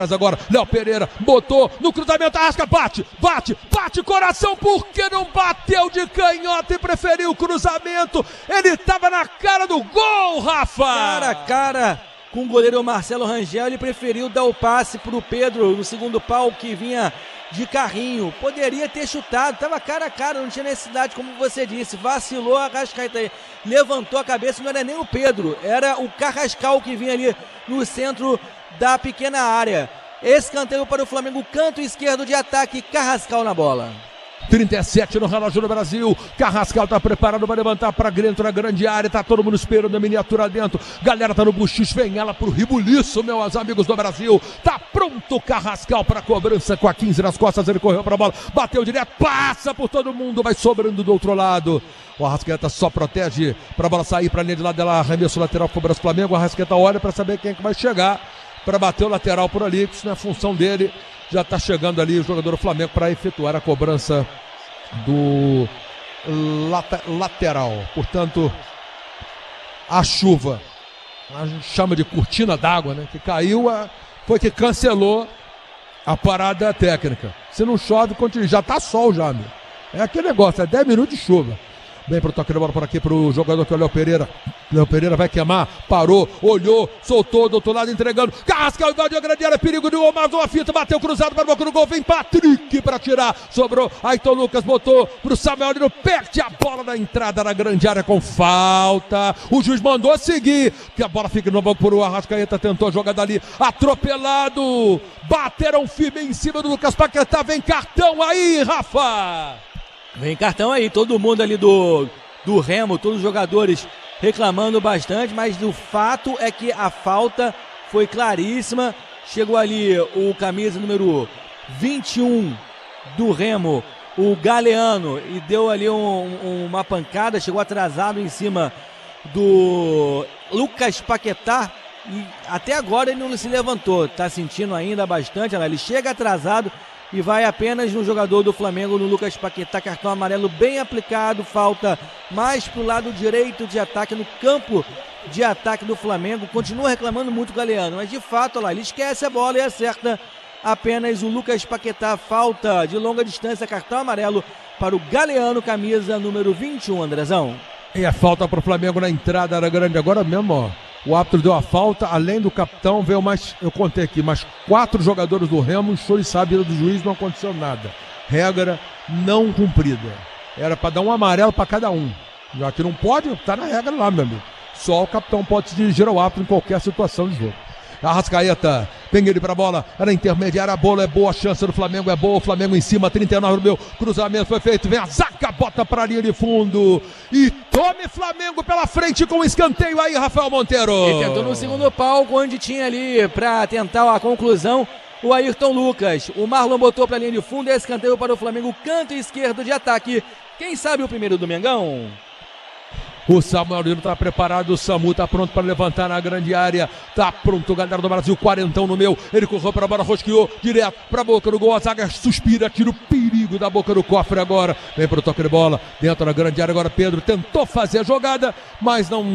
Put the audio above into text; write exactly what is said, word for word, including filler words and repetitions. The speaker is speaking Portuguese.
Mas agora, Léo Pereira botou no cruzamento, Arrasca, bate, bate, bate, coração, porque não bateu de canhota e preferiu o cruzamento? Ele estava na cara do gol, Rafa! Cara a cara com o goleiro Marcelo Rangel, ele preferiu dar o passe para o Pedro no segundo pau, que vinha de carrinho. Poderia ter chutado, estava cara a cara, não tinha necessidade, como você disse. Vacilou a Arrascaeta, levantou a cabeça, não era nem o Pedro, era o Carrascal que vinha ali no centro da pequena área. Escanteio para o Flamengo, canto esquerdo de ataque, Carrascal na bola. trinta e sete no relógio do Brasil. Carrascal tá preparado para levantar para dentro da grande área. Tá todo mundo esperando a miniatura dentro. Galera tá no buchicho, vem ela pro ribuliço, meus amigos do Brasil. Tá pronto o Carrascal para cobrança com a quinze nas costas. Ele correu para a bola, bateu direto, passa por todo mundo, vai sobrando do outro lado. O Arrascaeta só protege para a bola sair para a linha de lado dela. Arremesso lateral para o Flamengo. O Arrascaeta olha para saber quem é que vai chegar para bater o lateral por ali, que isso não é função dele. Já está chegando ali o jogador do Flamengo para efetuar a cobrança do lata, lateral. Portanto, a chuva, a gente chama de cortina d'água, né? Que caiu, a, foi que cancelou a parada técnica. Se não chove, continua. Já está sol já, meu. É aquele negócio, é dez minutos de chuva. Bem pro toque de bola por aqui pro jogador que é o Léo Pereira. Léo Pereira vai queimar, parou, olhou, soltou do outro lado, entregando. Carrascal invadiu a grande área, perigo de Omar, uma fita, bateu cruzado para o boca do gol. Vem Patrick para tirar, sobrou. Ayrton Lucas botou pro Samuel, ele perde a bola na entrada da grande área com falta. O juiz mandou seguir, que a bola fica no banco por o Arrascaeta, tentou a jogada ali, atropelado. Bateram firme em cima do Lucas Paquetá, vem cartão aí, Rafa! Vem cartão aí, todo mundo ali do, do Remo, todos os jogadores reclamando bastante, mas o fato é que a falta foi claríssima. Chegou ali o camisa número vinte e um do Remo, o Galeano, e deu ali um, um, uma pancada, chegou atrasado em cima do Lucas Paquetá, e até agora ele não se levantou, tá sentindo ainda bastante, ele chega atrasado e vai apenas no jogador do Flamengo, no Lucas Paquetá, cartão amarelo bem aplicado, falta mais pro lado direito de ataque, no campo de ataque do Flamengo. Continua reclamando muito o Galeano, mas de fato, olha lá, ele esquece a bola e acerta apenas o Lucas Paquetá. Falta de longa distância, cartão amarelo para o Galeano, camisa número vinte e um, Andrezão. E a falta pro Flamengo na entrada era grande agora mesmo, ó. O árbitro deu a falta, além do capitão, veio mais, eu contei aqui, mais quatro jogadores do Remo, show e sábio do juiz, não aconteceu nada. Regra não cumprida. Era para dar um amarelo para cada um. Já que não pode, tá na regra lá, meu amigo. Só o capitão pode se dirigir ao árbitro em qualquer situação de jogo. Arrascaeta, pega ele pra bola, era intermediária, a bola é boa, a chance do Flamengo é boa, o Flamengo em cima, trinta e nove no meu, cruzamento foi feito, vem a zaga, bota pra linha de fundo, e tome Flamengo pela frente com o escanteio aí, Rafael Monteiro. E tentou no segundo palco, onde tinha ali pra tentar a conclusão, o Ayrton Lucas. O Marlon botou pra linha de fundo, e escanteio para o Flamengo, canto esquerdo de ataque. Quem sabe o primeiro do Mengão? O Samuel Lino tá preparado, o Samu tá pronto para levantar na grande área, tá pronto, galera do Brasil, quarentão no meu, ele correu para a bola, rosqueou direto para a boca do gol, a zaga suspira, tira o perigo da boca do cofre agora, vem pro toque de bola, dentro da grande área agora, Pedro tentou fazer a jogada, mas não